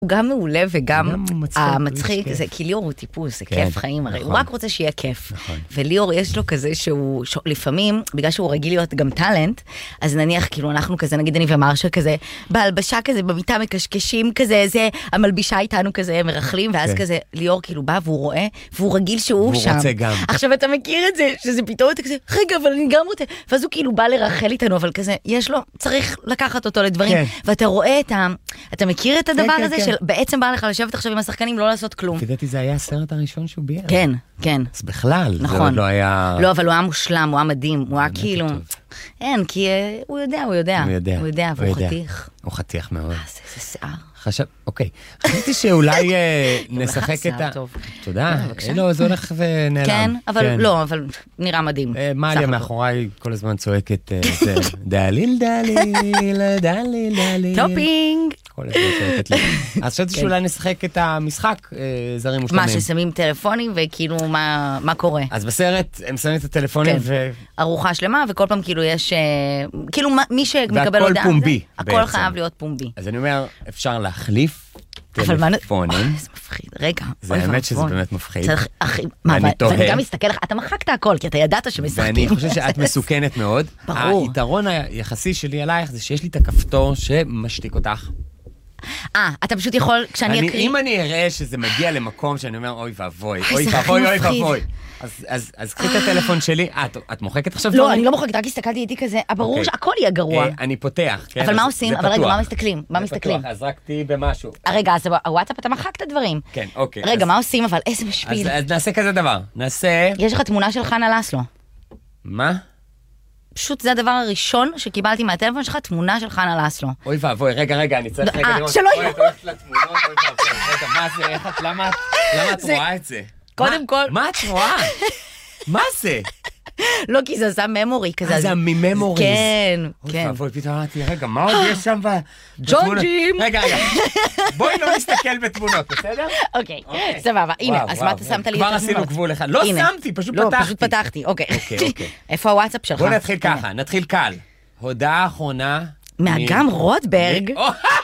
הוא גם מעולה וגם גם המצחיק, זה כי ליאור הוא טיפוס, זה כיף חיים, הרי הוא רק רוצה שיהיה כיף. וליאור יש לו כזה שהוא, לפעמים, בגלל שהוא רגיל להיות גם טלנט, אז נניח, כאילו אנחנו כזה, נגיד אני ומרשה כזה, בהלבשה כזה, במיטה מקשקשים כזה, זה, המלבישה איתנו כזה, מרחלים, ואז כזה, ליאור כאילו בא והוא רואה, והוא רגיל שהוא שם. והוא רוצה גם. עכשיו אתה מכיר את זה, שזה פתאום אתה כזה, רגע, אבל אני גם רוצה, ואז הוא כאילו בא לרחל איתנו, אבל כזה, יש לו, צריך לקחת אותו לדברים, ואתה רואה אתה מכיר את הדבר הזה של בעצם בא לך לשבת עכשיו עם השחקנים, לא לעשות כלום. תדעתי, זה היה הסרט הראשון שהוא ביים. כן, כן. אז בכלל, זה נכון. לא היה... לא, אבל הוא היה מושלם, הוא היה מדהים, הוא היה כאילו... אין, כי הוא יודע, והוא חתיך. הוא חתיך מאוד. זה שיער. אוקיי. חשבתי שאולי נשחק את ה... תודה. לא, זה הולך ונעלם. כן, אבל לא, אבל נראה מדהים. מעליה מאחוריי כל הזמן צועקת דליל, דליל, דליל, דליל. טופינג. כל הזמן צועקת לי. אז חשבתי שאולי נשחק את המשחק זרים מושלמים. מה, ששמים טלפונים וכאילו מה קורה? אז בסרט הם שמים את הטלפונים ארוחה שלמה, וכל פעם כאילו יש... כאילו מי שמקבל הודעה... והכל פומבי. הכל חייב להיות פומבי. אז אני אומר, אפשר להחליף טלפונים. זה מפחיד, רגע. זה האמת שזה באמת מפחיד. ואני גם מסתכל לך, אתה מחקת הכל, כי אתה ידעת שמשחקים. ואני חושב שאת מסוכנת מאוד. ברור. היתרון היחסי שלי עלייך זה שיש לי את הכפתור שמשתיק אותך. אתה פשוט יכול, כשאני אקריא... אם אני אראה שזה מגיע למקום שאני אומר, אוי ואבוי, אוי ואבוי, אוי ואבוי. אז קחי את הטלפון שלי. את מוחקת עכשיו? לא, אני לא מוחקת, רק הסתכלתי איתי כזה, ברור שהכל יהיה גרוע. אני פותח, כן? אבל מה עושים? אבל רגע, מה מסתכלים? מה מסתכלים? אז רק תהי במשהו. רגע, אז הוואטסאפ אתה מחקת דברים. כן, אוקיי. רגע, מה עושים? אבל איזה משפיל. אז נעשה כזה דבר. נעשה... יש לך תמונה של חנה לסלו. מה? פשוט זה הדבר הראשון שקיבלתי מהטלפון שלך, תמונה של חנה לסלו. אוי ואבוי, רגע, אני צריך רגע לראות. שלא יהיו. את הולכת לתמונות, אוי ואבוי. רגע, מה זה? למה את רואה את זה? קודם כל... מה את רואה? מה זה? לא, כי זה עשה ממורי כזה. זה מממוריז. כן, כן. כן. אוי, פתאום אמרתי, רגע, מה עוד יש שם ג'ונג'ים. רגע. בואי לא נסתכל בתמונות, בסדר? אוקיי, סבבה. הנה, אז מה אתה שמת לי את התמונות? כבר עשינו גבול אחד. לא שמתי, פשוט פתחתי. לא, פשוט פתחתי, אוקיי. איפה הוואטסאפ שלך? בוא נתחיל ככה, נתחיל קל. הודעה אחרונה. מאגם רוטברג?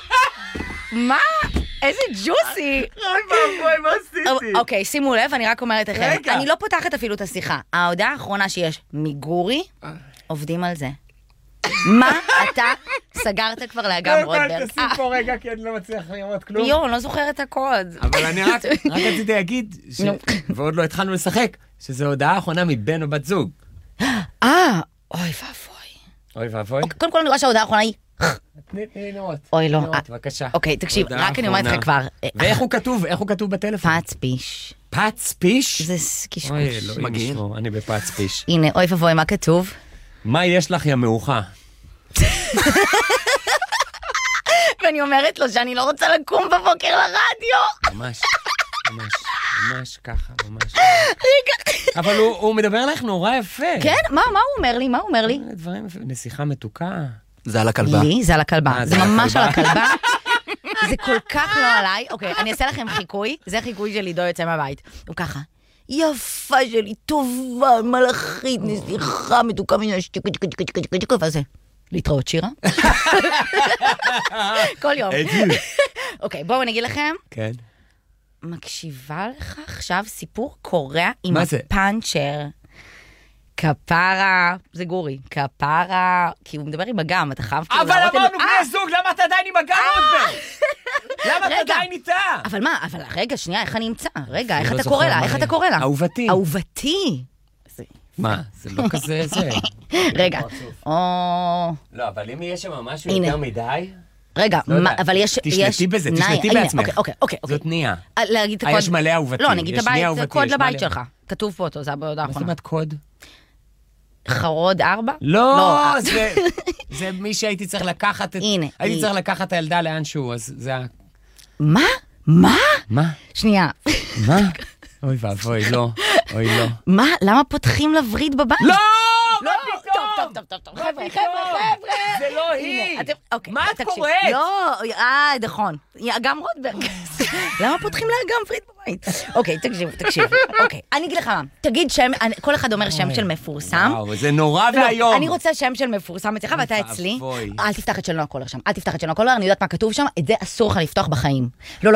מה? איזה ג'וסי. אוי ואבוי, מה עשיתי? אוקיי, שימו לב, אני רק אומרת לכם. אני לא פותחת אפילו את השיחה. ההודעה האחרונה שיש מגורי, עובדים על זה. מה אתה סגרת כבר לאגם רוטברג? תשים פה רגע, כי אני לא מצליח לראות כלום. יו, אני לא זוכרת את הקוד. אבל אני רק רציתי להגיד, ועוד לא התחלנו לשחק, שזו הודעה האחרונה מבן או בת זוג. אוי ואבוי. אוי ואבוי. קודם כל אני רואה שההודעה האחרונה היא... תני לראות. אוי לא. בבקשה. אוקיי, תקשיב, רק אני אומרת לך כבר. ואיך הוא כתוב בטלפון? פצפיש. פצפיש? זה קשקוש. אוי, אלוהים ישמור, אני בפצפיש. הנה, אוי ואבוי, מה כתוב? מה יש לך, יא מאוחה? ואני אומרת לו שאני לא רוצה לקום בבוקר לרדיו. ממש ככה, ממש. רגע. אבל הוא מדבר עליך נורא יפה. כן? מה הוא אומר לי? מה הוא אומר לי? דברים יפה. נסיכה מתוקה. זה על הכלבה. לי? זה על הכלבה. זה ממש על הכלבה. זה כל כך לא עליי. אוקיי, אני אעשה לכם חיקוי. זה חיקוי של עידו יוצא מהבית. הוא ככה. יפה שלי, טובה, מלאכית, נסיכה מתוקה מן השתיקה, וזה. להתראות שירה. כל יום. אוקיי, בואו נגיד לכם. כן. מקשיבה לך עכשיו סיפור קורע עם הפאנצ'ר. כפרה, זה גורי, כפרה, כי הוא מדבר עם אגם, אתה חייב... אבל אמרנו בני זוג, למה אתה עדיין עם אגם עוד? למה אתה עדיין איתה? אבל מה, אבל רגע, שנייה, איך אני אמצא? רגע, איך אתה קורא לה? איך אתה קורא לה? אהובתי. אהובתי. מה, זה לא כזה זה. רגע. לא, אבל אם יש שם משהו יותר מדי... רגע, אבל יש... תשלטי בזה, תשלטי בעצמך. אוקיי. זאת נהיה. להגיד את הקוד... יש מלא אהובתי. לא, נגיד את הבית, זה קוד לבית שלך. כתוב פה אותו, זה הבעוד האחרונה. מה זאת אומרת קוד? חרוד 4? לא, זה מי שהייתי צריך לקחת את... הייתי צריך לקחת את הילדה לאנשהו, אז זה... מה? מה? מה? שנייה. מה? אוי ואבוי, לא. אוי, לא. מה? למה פותחים לווריד בבית? לא! לא, טוב, חבר'ה. זה לא היא. מה את קוראת? לא, נכון. גם רוטברג. למה פותחים לה גם וריד בבית? אוקיי, תקשיב. אוקיי, אני אגיד לך מה. תגיד שם, כל אחד אומר שם של מפורסם. וואו, זה נורא והיום. אני רוצה שם של מפורסם אצלך, ואתה אצלי. אל תפתח את של נועה קולר שם. אל תפתח את של נועה קולר, אני יודעת מה כתוב שם, את זה אסור לך לפתוח בחיים. לא,